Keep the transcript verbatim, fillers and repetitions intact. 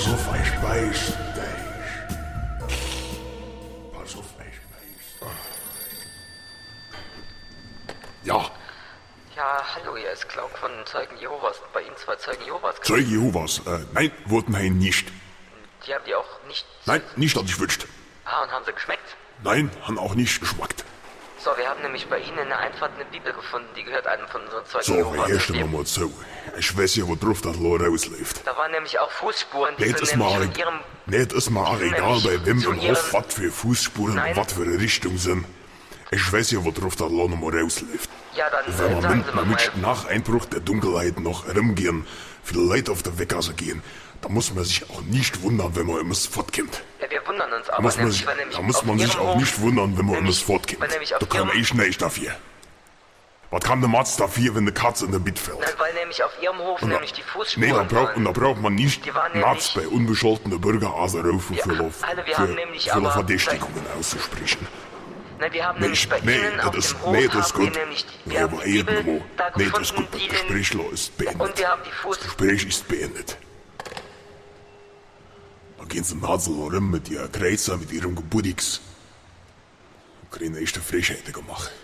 Pass auf, ich weiß dich. Pass auf, ich weiß. Ja. Ja, hallo, hier ist Klauk von Zeugen Jehovas. Bei Ihnen zwei Zeugen Jehovas. Zeuge Jehovas? Äh, nein, wurden wir nicht. Die haben die auch nicht... Nein, nicht, dass ich wünschte. Ah, und haben sie geschmeckt? Nein, haben auch nicht geschmeckt. So, wir haben nämlich bei Ihnen in der Einfahrt eine Bibel gefunden, die gehört einem von unseren Zeugen So, Jehovas. erst mal zu. Ich weiß ja, wo drauf das Lohr rausläuft. Da waren nämlich auch Fußspuren, die Nicht sind ist nämlich mal, von Ihrem... nicht ist mal die sind egal, bei nämlich wem zu im ihren- Hof was für Fußspuren Nein. und was für eine Richtung sind. Ich weiß ja, wo drauf das Lohr nochmal rausläuft. Ja, dann Und wenn äh, man sagen mit, Sie mal mit mal. nach Einbruch der Dunkelheit noch rumgehen, viele Leute auf der Weggasse gehen, da muss man sich auch nicht wundern, wenn man immer fortkommt. Ja, wir wundern uns Da aber muss man nämlich, sich, weil nämlich da muss auf man sich Ihrem auch Hof- nicht wundern, wenn man immer nämlich- fortkommt. weil nämlich auf Da kann Ihrem- ich nicht dafür. Was kann der Matz dafür, wenn eine Katze in der Bett fällt? Nein, weil nämlich auf Ihrem Hof Und da- nämlich die Fußspuren Nee, da braucht, waren. und da braucht man nicht Die waren Natz nämlich- bei unbescholtenen Bürger anrufen, Ja, für, Alter, wir für, haben nämlich für aber- Verdächtigungen auszusprechen. Nein, wir haben Nee, nämlich ich, bei nee, Ihnen auf das, dem Hof nee, das ist haben wir gut. nämlich die, Nee, wir haben aber die Bibel irgendwo. da Nee, gefunden, das ist gut. Das die Gespräch den, ist beendet. und wir haben die Fuß... Das Gespräch ist beendet. Da gehen sie Nasel rum mit ihren Kreuzer, mit ihrem Geburtstags. Und kriegen echte Frechheiten gemacht.